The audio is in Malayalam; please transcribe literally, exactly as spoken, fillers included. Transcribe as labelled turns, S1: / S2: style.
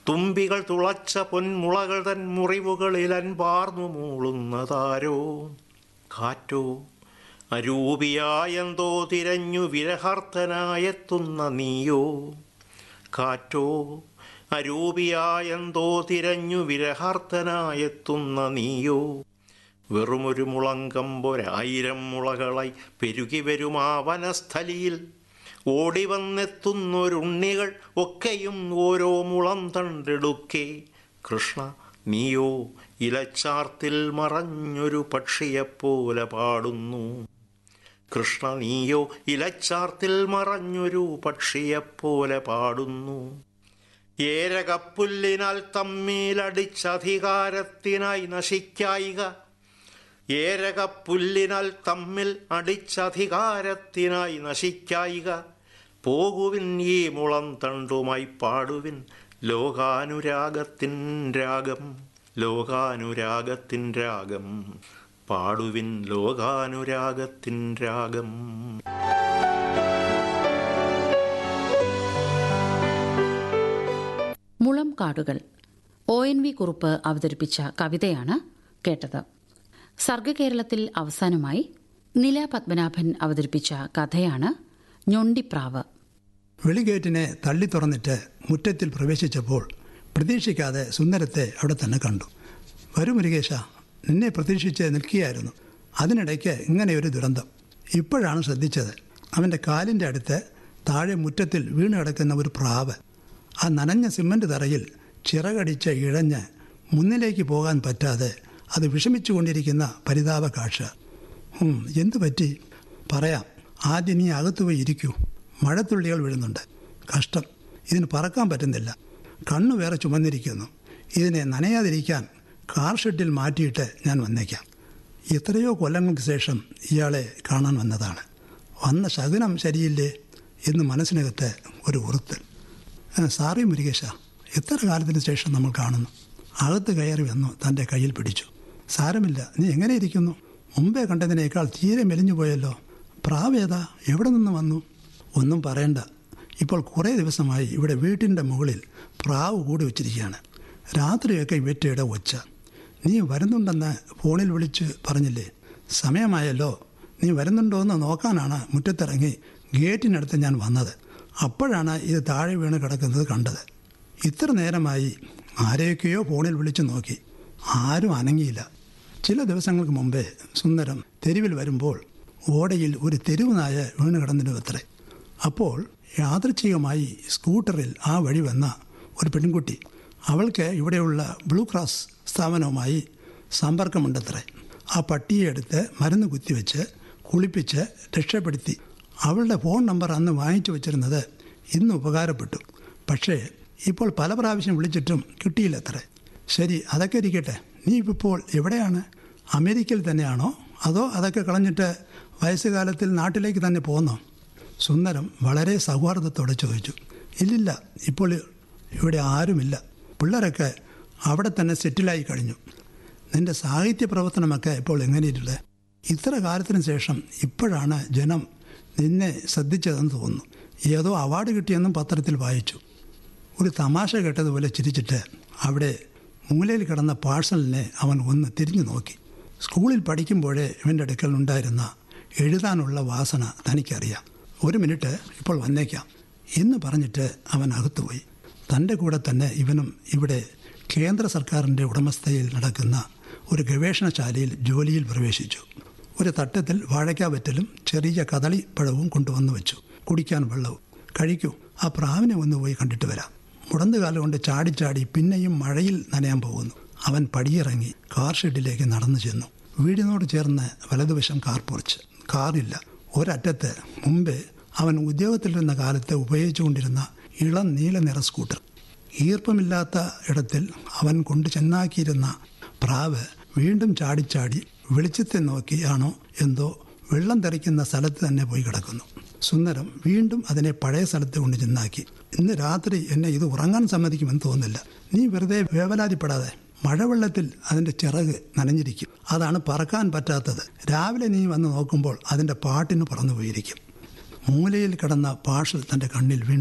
S1: തുമ്പികൾ തുളച്ച പൊന്മുളകൾ തൻ മുറിവുകളിൽ അൻപാർന്നു മൂളുന്നതാരോ? കാറ്റോ അരൂപിയായെന്തോ തിരഞ്ഞു വിരഹർത്തനായെത്തുന്ന നീയോ? കാറ്റോ അരൂപിയായെന്തോ തിരഞ്ഞു വിരഹർത്തനായെത്തുന്ന നീയോ? വെറുമൊരു മുളങ്കമ്പൊരായിരം മുളകളായി പെരുകി വരും ആ വനസ്ഥലിയിൽ ഓടിവന്നെത്തുന്നൊരുണ്ണികൾ ഒക്കെയും ഓരോ മുളം തണ്ടെടുക്കെ. കൃഷ്ണ നീയോ ഇലച്ചാർത്തിൽ മറഞ്ഞൊരു പക്ഷിയെപ്പോലെ പാടുന്നു. കൃഷ്ണ നീയോ ഇലച്ചാർത്തിൽ മറഞ്ഞൊരു പക്ഷിയെപ്പോലെ പാടുന്നു. ഏരകപ്പുല്ലിനാൽ തമ്മിലടിച്ചധികാരത്തിനായി നശിക്കായിക. ഏരകപ്പുല്ലിനാൽ തമ്മിൽ അടിച്ചധികാരത്തിനായി നശിക്കായിക. പോകുവിൻ ഈ മുളം തണ്ടുമായി പാടുവിൻ ലോകാനുരാഗത്തിൻ രാഗം. ലോകാനുരാഗത്തിൻ രാഗം പാടുവിൻ ലോകാനുരാഗത്തിൻ രാഗം.
S2: മുളം കാടുകൾ ഒ എൻ വി കുറുപ്പ് അവതരിപ്പിച്ച കവിതയാണ് കേട്ടത്. സർഗകേരളത്തിൽ അവസാനമായി നില പത്മനാഭൻ അവതരിപ്പിച്ച കഥയാണ് ഞൊണ്ടിപ്രാവ്.
S3: വെളിഗേറ്റിനെ തള്ളി തുറന്നിട്ട് മുറ്റത്തിൽ പ്രവേശിച്ചപ്പോൾ പ്രതീക്ഷിക്കാതെ സുന്ദരത്തെ അവിടെ തന്നെ കണ്ടു. വരൂ മുരുകേശ, നിന്നെ പ്രതീക്ഷിച്ച് നിൽക്കുകയായിരുന്നു. അതിനിടയ്ക്ക് ഇങ്ങനെയൊരു ദുരന്തം. ഇപ്പോഴാണ് ശ്രദ്ധിച്ചത്. അവൻ്റെ കാലിൻ്റെ അടുത്ത് താഴെ മുറ്റത്തിൽ വീണ് കിടക്കുന്ന ഒരു പ്രാവ്. ആ നനഞ്ഞ സിമൻ്റ് തറയിൽ ചിറകടിച്ച് ഇഴഞ്ഞ് മുന്നിലേക്ക് പോകാൻ പറ്റാതെ അത് വിഷമിച്ചു കൊണ്ടിരിക്കുന്ന പരിതാപ കാഴ്ച. എന്തു പറ്റി? പറയാം. ആദ്യം നീ അകത്തുപോയി ഇരിക്കൂ. മഴത്തുള്ളികൾ വീഴുന്നുണ്ട്. കഷ്ടം, ഇതിന് പറക്കാൻ പറ്റുന്നില്ല. കണ്ണു വേറെ ചുമന്നിരിക്കുന്നു. ഇതിനെ നനയാതിരിക്കാൻ കാർ ഷെഡിൽ മാറ്റിയിട്ട് ഞാൻ വന്നേക്കാം. എത്രയോ കൊല്ലങ്ങൾക്ക് ശേഷം ഇയാളെ കാണാൻ വന്നതാണ്. വന്ന ശകുനം ശരിയില്ലേ എന്ന് മനസ്സിനകത്ത് ഒരു ഉറുത്തൽ. സാറി മുരുകേശ, എത്ര കാലത്തിന് ശേഷം നമ്മൾ കാണുന്നു. അകത്ത് കയറി വന്നു തൻ്റെ കയ്യിൽ പിടിച്ചു. സാരമില്ല, നീ എങ്ങനെ ഇരിക്കുന്നു? മുമ്പേ കണ്ടതിനേക്കാൾ തീരെ മെലിഞ്ഞു പോയല്ലോ. പ്രാവേതാ? എവിടെ നിന്ന് വന്നു? ഒന്നും പറയണ്ട. ഇപ്പോൾ കുറേ ദിവസമായി ഇവിടെ വീട്ടിൻ്റെ മുകളിൽ പ്രാവ് കൂടി വച്ചിരിക്കുകയാണ്. രാത്രിയൊക്കെ ഇവറ്റയുടെ ഒച്ച. നീ വരുന്നുണ്ടെന്ന് ഫോണിൽ വിളിച്ച് പറഞ്ഞില്ലേ? സമയമായല്ലോ. നീ വരുന്നുണ്ടോ എന്ന് നോക്കാനാണ് മുറ്റത്തിറങ്ങി ഗേറ്റിനടുത്ത് ഞാൻ വന്നത്. അപ്പോഴാണ് ഇത് താഴെ വീണ് കിടക്കുന്നത് കണ്ടത്. ഇത്ര നേരമായി ആരെയൊക്കെയോ ഫോണിൽ വിളിച്ചു നോക്കി. ആരും അനങ്ങിയില്ല. ചില ദിവസങ്ങൾക്ക് മുമ്പേ സുന്ദരം തെരുവിൽ വരുമ്പോൾ ഓടയിൽ ഒരു തെരുവ് നായ വീണ് കിടന്നിരുന്നത്രേ. അപ്പോൾ യാദൃച്ഛികമായി സ്കൂട്ടറിൽ ആ വഴി വന്ന ഒരു പെൺകുട്ടി. അവൾക്ക് ഇവിടെയുള്ള ബ്ലൂ ക്രോസ് സ്ഥാപനവുമായി സമ്പർക്കമുണ്ടത്രേ. ആ പട്ടിയെ എടുത്ത് മരുന്ന് കുത്തിവെച്ച് കുളിപ്പിച്ച് രക്ഷപ്പെടുത്തി. അവളുടെ ഫോൺ നമ്പർ അന്ന് വാങ്ങിച്ചു വച്ചിരുന്നത് ഇന്ന് ഉപകാരപ്പെട്ടു. പക്ഷേ ഇപ്പോൾ പല പ്രാവശ്യം വിളിച്ചിട്ടും കിട്ടിയില്ലത്രേ. ശരി, അതൊക്കെ ഇരിക്കട്ടെ. നീ ഇപ്പോൾ എവിടെയാണ്? അമേരിക്കയിൽ തന്നെയാണോ? അതോ അതൊക്കെ കളഞ്ഞിട്ട് വയസ്സുകാലത്തിൽ നാട്ടിലേക്ക് തന്നെ പോന്നോ? സുന്ദരം വളരെ സൗഹാർദ്ദത്തോടെ ചോദിച്ചു. ഇല്ലില്ല, ഇപ്പോൾ ഇവിടെ ആരുമില്ല. പിള്ളേരൊക്കെ അവിടെ തന്നെ സെറ്റിലായി കഴിഞ്ഞു. നിൻ്റെ സാഹിത്യ പ്രവർത്തനമൊക്കെ ഇപ്പോൾ എങ്ങനെയുള്ളത്? ഇത്ര കാലത്തിന് ശേഷം ഇപ്പോഴാണ് ജനം നിന്നെ ശ്രദ്ധിച്ചതെന്ന് തോന്നുന്നു. ഏതോ അവാർഡ് കിട്ടിയെന്നും പത്രത്തിൽ വായിച്ചു. ഒരു തമാശ കേട്ടതുപോലെ ചിരിച്ചിട്ട് അവിടെ മൂലയിൽ കിടന്ന പാഴ്സലിനെ അവൻ ഒന്ന് തിരിഞ്ഞു നോക്കി. സ്കൂളിൽ പഠിക്കുമ്പോഴേ ഇവൻ്റെ അടുക്കൽ ഉണ്ടായിരുന്ന എഴുതാനുള്ള വാസന തനിക്കറിയാം. ഒരു മിനിറ്റ്, ഇപ്പോൾ വന്നേക്കാം എന്ന് പറഞ്ഞിട്ട് അവൻ അകത്തുപോയി. തൻ്റെ കൂടെ തന്നെ ഇവനും ഇവിടെ കേന്ദ്ര സർക്കാരിൻ്റെ ഉടമസ്ഥതയിൽ നടക്കുന്ന ഒരു ഗവേഷണശാലയിൽ ജോലിയിൽ പ്രവേശിച്ചു. ഒരു തട്ടത്തിൽ വാഴയ്ക്കാവറ്റലും ചെറിയ കദളിപ്പഴവും കൊണ്ടുവന്ന് വെച്ചു. കുടിക്കാൻ വെള്ളവും. കഴിക്കൂ, ആ പ്രാവിനെ ഒന്ന് പോയി കണ്ടിട്ട് വരാം. മുടന്തുകാലം കൊണ്ട് ചാടിച്ചാടി പിന്നെയും മഴയിൽ നനയാൻ പോകുന്നു. അവൻ പടിയിറങ്ങി കാർ ഷെഡിലേക്ക് നടന്നു ചെന്നു. വീടിനോട് ചേർന്ന് വലതുവശം കാർ പോർച്ച്. കാറില്ല. ഒരറ്റത്ത് മുമ്പേ അവൻ ഉദ്യോഗത്തിലിരുന്ന കാലത്ത് ഉപയോഗിച്ചുകൊണ്ടിരുന്ന ഇളം നീല നിറ സ്കൂട്ടർ. ഈർപ്പമില്ലാത്ത ഇടത്തിൽ അവൻ കൊണ്ട് ചെന്നാക്കിയിരുന്ന പ്രാവ് വീണ്ടും ചാടിച്ചാടി വെളിച്ചത്തെ നോക്കിയാണോ എന്തോ വെള്ളം തെറിക്കുന്ന സ്ഥലത്ത് തന്നെ പോയി കിടക്കുന്നു. സുന്ദരം വീണ്ടും അതിനെ പഴയ സ്ഥലത്ത് കൊണ്ട് ചെന്നാക്കി. ഇന്ന് രാത്രി എന്നെ ഇത് ഉറങ്ങാൻ സമ്മതിക്കുമെന്ന് തോന്നുന്നില്ല. നീ വെറുതെ വേവലാതിപ്പെടാതെ. മഴവെള്ളത്തിൽ അതിൻ്റെ ചിറക് നനഞ്ഞിരിക്കും. അതാണ് പറക്കാൻ പറ്റാത്തത്. രാവിലെ നീ വന്ന് നോക്കുമ്പോൾ അതിൻ്റെ പാട്ടിന് പറന്നു പോയിരിക്കും. മൂലയിൽ കിടന്ന പാഴ്സൽ തൻ്റെ കണ്ണിൽ വീണ്ടും